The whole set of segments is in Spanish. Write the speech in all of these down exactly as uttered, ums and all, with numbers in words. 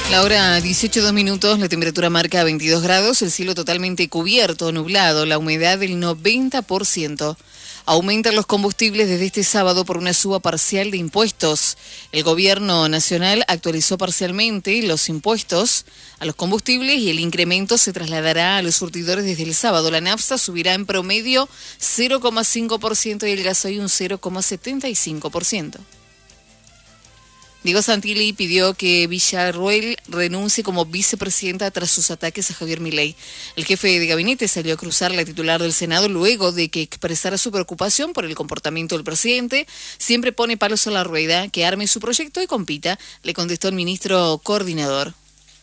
La hora dieciocho dos minutos, la temperatura marca veintidós grados, el cielo totalmente cubierto, nublado, la humedad del noventa por ciento. Aumentan los combustibles desde este sábado por una suba parcial de impuestos. El gobierno nacional actualizó parcialmente los impuestos a los combustibles y el incremento se trasladará a los surtidores desde el sábado. La nafta subirá en promedio cero coma cinco por ciento y el gasoil un cero coma setenta y cinco por ciento. Diego Santilli pidió que Villarruel renuncie como vicepresidenta tras sus ataques a Javier Milei. El jefe de gabinete salió a cruzar la titular del Senado luego de que expresara su preocupación por el comportamiento del presidente. Siempre pone palos a la rueda, que arme su proyecto y compita, le contestó el ministro coordinador.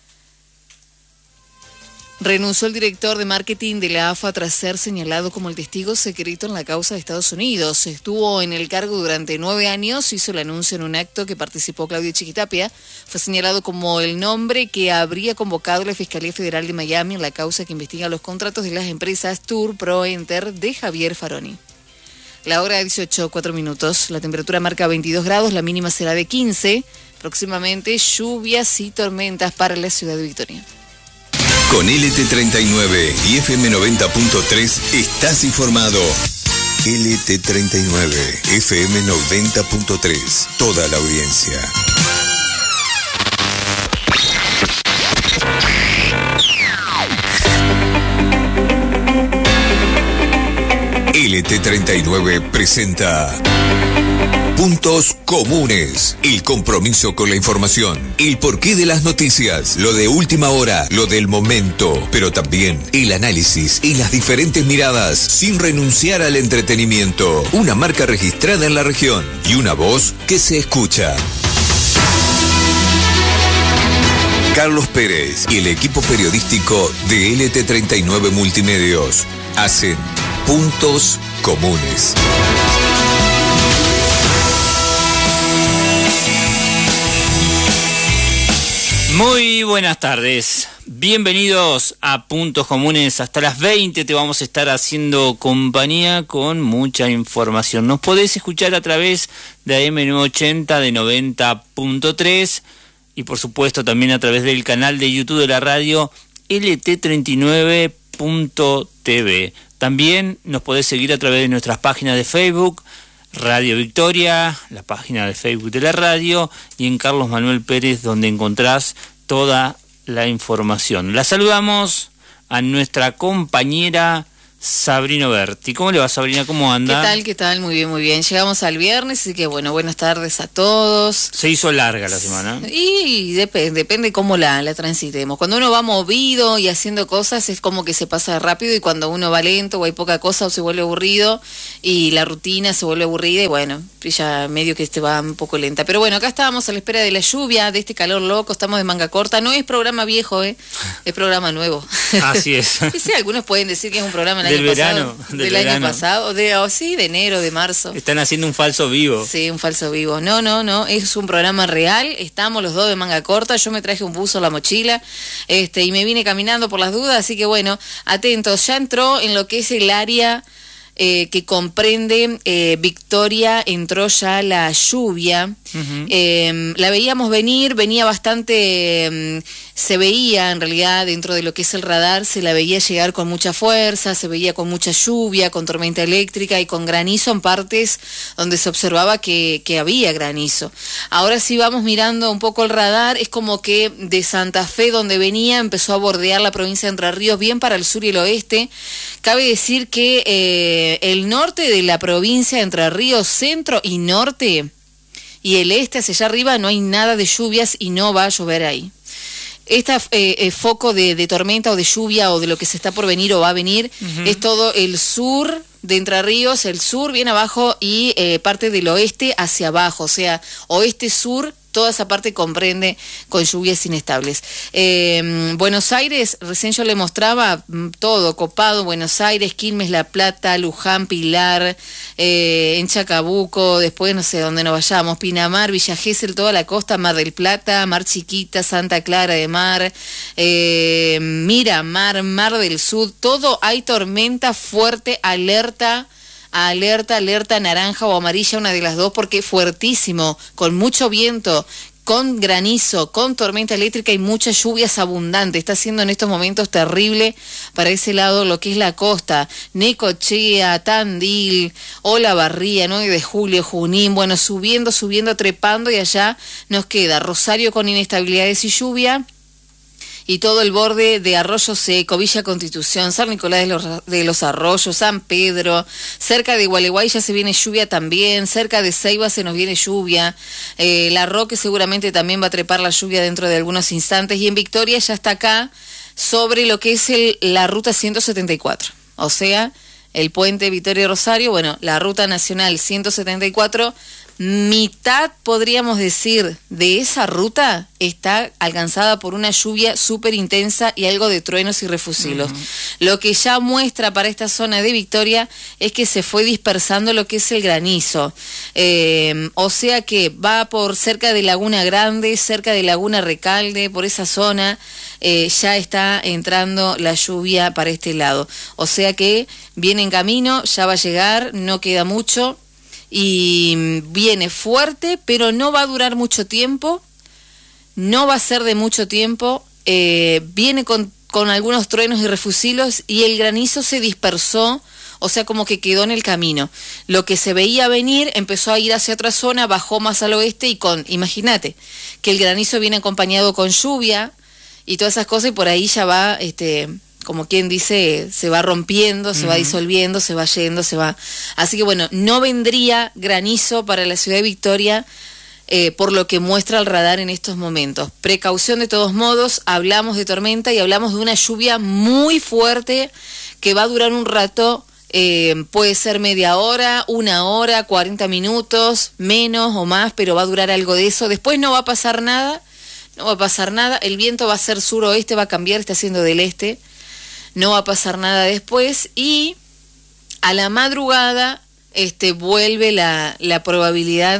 Renunció el director de marketing de la A F A tras ser señalado como el testigo secreto en la causa de Estados Unidos. Estuvo en el cargo durante nueve años, hizo el anuncio en un acto que participó Claudio Chiquitapia. Fue señalado como el nombre que habría convocado la Fiscalía Federal de Miami en la causa que investiga los contratos de las empresas Tour Pro Enter de Javier Faroni. La hora dieciocho, cuatro minutos, la temperatura marca veintidós grados, la mínima será de quince. Próximamente lluvias y tormentas para la ciudad de Victoria. Con L T treinta y nueve y F M noventa punto tres estás informado. L T treinta y nueve, F M noventa punto tres, toda la audiencia. L T treinta y nueve presenta Puntos Comunes, el compromiso con la información, el porqué de las noticias, lo de última hora, lo del momento, pero también el análisis y las diferentes miradas, sin renunciar al entretenimiento. Una marca registrada en la región y una voz que se escucha. Carlos Pérez y el equipo periodístico de L T treinta y nueve Multimedios hacen Puntos Comunes. Muy buenas tardes, bienvenidos a Puntos Comunes. Hasta las veinte te vamos a estar haciendo compañía con mucha información. Nos podés escuchar a través de A M novecientos ochenta de noventa punto tres y por supuesto también a través del canal de YouTube de la radio L T treinta y nueve punto T V. También nos podés seguir a través de nuestras páginas de Facebook, Radio Victoria, la página de Facebook de la radio, y en Carlos Manuel Pérez, donde encontrás toda la información. La saludamos a nuestra compañera Sabrina Berti. ¿Cómo le va, Sabrina? ¿Cómo anda? ¿Qué tal? ¿Qué tal? Muy bien, muy bien. Llegamos al viernes, así que bueno, buenas tardes a todos. Se hizo larga la semana. Y depende, depende cómo la, la transitemos. Cuando uno va movido y haciendo cosas es como que se pasa rápido, y cuando uno va lento o hay poca cosa o se vuelve aburrido y la rutina se vuelve aburrida y bueno, ya medio que este va un poco lenta. Pero bueno, acá estábamos a la espera de la lluvia, de este calor loco, estamos de manga corta. No es programa viejo, ¿eh? Es programa nuevo. Así es. Sí, sí, algunos pueden decir que es un programa del año verano, pasado, del, del verano. año pasado, de, oh, sí, de enero, de marzo. Están haciendo un falso vivo. Sí, un falso vivo. No, no, no, es un programa real. Estamos los dos de manga corta. Yo me traje un buzo, la mochila, este, y me vine caminando por las dudas, así que bueno, atentos. Ya entró en lo que es el área eh, que comprende eh, Victoria, entró ya la lluvia. Uh-huh. Eh, la veíamos venir, venía bastante, eh, se veía en realidad dentro de lo que es el radar, se la veía llegar con mucha fuerza, se veía con mucha lluvia, con tormenta eléctrica y con granizo en partes donde se observaba que, que había granizo. Ahora sí vamos mirando un poco el radar, es como que de Santa Fe, donde venía, empezó a bordear la provincia de Entre Ríos, bien para el sur y el oeste. Cabe decir que eh, el norte de la provincia de Entre Ríos, centro y norte, y el este hacia allá arriba no hay nada de lluvias y no va a llover ahí. Este eh, eh, foco de, de tormenta o de lluvia o de lo que se está por venir o va a venir, uh-huh, es todo el sur de Entre Ríos, el sur bien abajo y eh, parte del oeste hacia abajo, o sea, oeste-sur. Toda esa parte comprende con lluvias inestables. Eh, Buenos Aires, recién yo le mostraba todo, copado, Buenos Aires, Quilmes, La Plata, Luján, Pilar, eh, en Chacabuco, después no sé dónde nos vayamos, Pinamar, Villa Gesell, toda la costa, Mar del Plata, Mar Chiquita, Santa Clara de Mar, eh, Miramar, Mar del Sur, todo hay tormenta fuerte, alerta, alerta, alerta naranja o amarilla, una de las dos, porque fuertísimo, con mucho viento, con granizo, con tormenta eléctrica y muchas lluvias abundantes. Está siendo en estos momentos terrible para ese lado lo que es la costa, Necochea, Tandil, Olavarría, nueve de julio, Junín, bueno, subiendo, subiendo, trepando, y allá nos queda Rosario con inestabilidades y lluvia, y todo el borde de Arroyo Seco, Villa Constitución, San Nicolás de los, de los Arroyos, San Pedro, cerca de Gualeguay ya se viene lluvia también, cerca de Ceiba se nos viene lluvia, eh, La Roque seguramente también va a trepar la lluvia dentro de algunos instantes, y en Victoria ya está acá sobre lo que es el, la ruta ciento setenta y cuatro, o sea, el puente Victoria-Rosario, bueno, la ruta nacional ciento setenta y cuatro, mitad, podríamos decir, de esa ruta está alcanzada por una lluvia súper intensa y algo de truenos y refusilos. Uh-huh. Lo que ya muestra para esta zona de Victoria es que se fue dispersando lo que es el granizo. Eh, o sea que va por cerca de Laguna Grande, cerca de Laguna Recalde, por esa zona, eh, ya está entrando la lluvia para este lado. O sea que viene en camino, ya va a llegar, no queda mucho. Y viene fuerte, pero no va a durar mucho tiempo, no va a ser de mucho tiempo, eh, viene con, con algunos truenos y refusilos, y el granizo se dispersó, o sea, como que quedó en el camino. Lo que se veía venir empezó a ir hacia otra zona, bajó más al oeste, y con, imagínate, que el granizo viene acompañado con lluvia y todas esas cosas, y por ahí ya va, este... como quien dice, se va rompiendo, se uh-huh. va disolviendo, se va yendo, se va... Así que bueno, no vendría granizo para la ciudad de Victoria, eh, por lo que muestra el radar en estos momentos. Precaución de todos modos, hablamos de tormenta y hablamos de una lluvia muy fuerte que va a durar un rato, eh, puede ser media hora, una hora, cuarenta minutos, menos o más, pero va a durar algo de eso. Después no va a pasar nada, no va a pasar nada, el viento va a ser suroeste, va a cambiar, está haciendo del este. No va a pasar nada después, y a la madrugada este, vuelve la, la probabilidad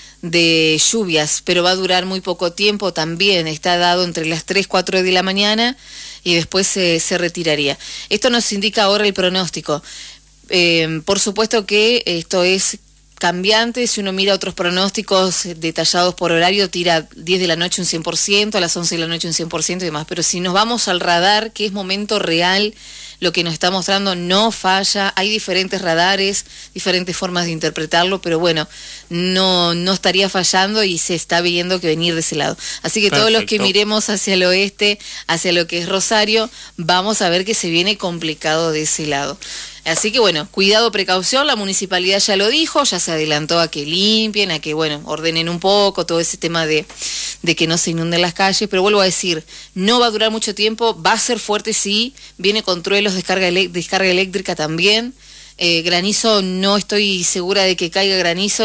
de lluvias, pero va a durar muy poco tiempo también, está dado entre las tres, cuatro de la mañana, y después se, se retiraría. Esto nos indica ahora el pronóstico. Eh, por supuesto que esto es cambiante, si uno mira otros pronósticos detallados por horario, tira diez de la noche un cien por ciento, a las once de la noche un cien por ciento y demás, pero si nos vamos al radar, que es momento real, lo que nos está mostrando no falla, hay diferentes radares, diferentes formas de interpretarlo, pero bueno, no, no estaría fallando y se está viendo que venir de ese lado. Así que Perfecto. Todos los que miremos hacia el oeste, hacia lo que es Rosario, vamos a ver que se viene complicado de ese lado. Así que bueno, cuidado, precaución, la municipalidad ya lo dijo, ya se adelantó a que limpien, a que bueno, ordenen un poco todo ese tema de, de que no se inunden las calles, pero vuelvo a decir, no va a durar mucho tiempo, va a ser fuerte sí, viene con truenos, descarga, ele- descarga eléctrica también, eh, granizo no estoy segura de que caiga granizo,